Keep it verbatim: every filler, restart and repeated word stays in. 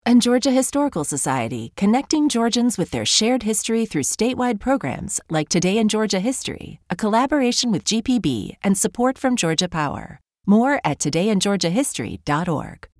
And Georgia Historical Society, connecting Georgians with their shared history through statewide programs like Today in Georgia History, a collaboration with G P B and support from Georgia Power. More at today in georgia history dot org.